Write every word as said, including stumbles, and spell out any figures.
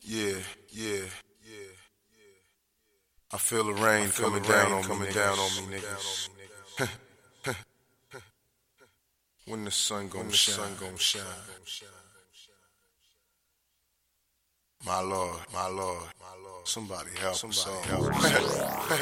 Yeah, yeah, yeah. I feel the rain feel coming the rain down on coming me, down on me, niggas. When the sun gon' shine, sun gon' shine. My Lord, my Lord, my Lord. Somebody help, somebody help.